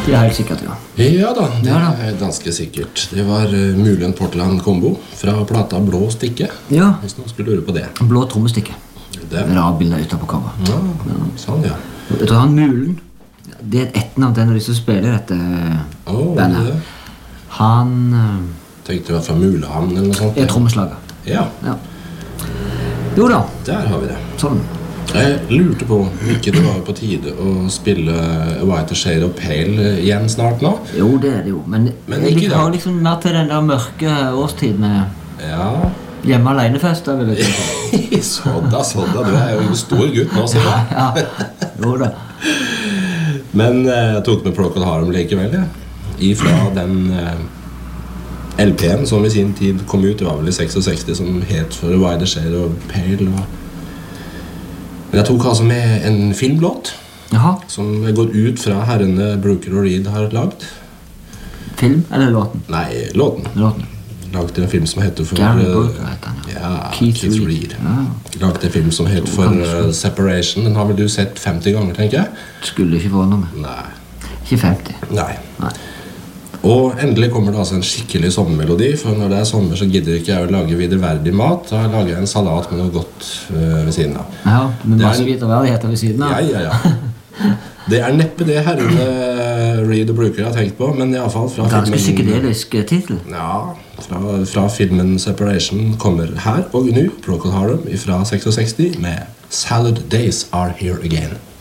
Det er helt sikkert, ja. Ja da, det er ganske sikkert. Det var Mulen Portland Combo fra plata Blå Stikke. Ja. Hvis noen skulle lure på det. Blå trommestikke. Det. Det er bildet ute på cover. Ja, sånn ja. Jeg tror han Mulen, det er et etternavn til en av de som spiller dette bandet. Det. Han Tenkte du var fra Mulehamn eller noe sånt? er trommeslager. Ja, Jo da, der har vi det. sånn. Jeg lurte på om ikke det var på tide å spille White Shade of Pale igjen snart nå. Jo, det er det jo. Men ikke jeg da. har liksom mer til den der mørke årstid med Ja, hjemme alene-fester, vil jeg si. sådda, du er jo en stor gutt nå, sier jeg. Ja, jo da. Men jeg tok med Procol Harum likevel, ja. Ifra den LP-en som i sin tid kom ut, det var vel i 66, som het for White Shade of Pale. Men jeg tok altså med en filmlåt Jaha, som går ut fra herrene Brooker og Reed har lagd. film eller låten? Nei, låten. Låten. Lagde en film som heter for Gary Brooker heter han, ja, Keith Keith Reed. Reed. Ja. Lagde en film som heter for Separation. Den har vel du sett 50 ganger, tenker jeg? Skulle ikke forundre meg. Nei. Ikke 50. Nei. Nei. Og endelig kommer det altså en skikkelig sommermelodi. For når det er sommer så gidder ikke jeg å lage videreverdig mat. Da lager jeg en salat med noe godt ved siden av. Ja, med Det er masse en- viterverdigheter ved siden av. Ja. Det er neppe det herrene Reed og Brooker har tenkt på, men i alle fall fra Ganske filmen... psykedelisk titel. Ja, fra filmen Separation kommer her og nå Procol Harum fra 66 med Salad Days Are Here Again.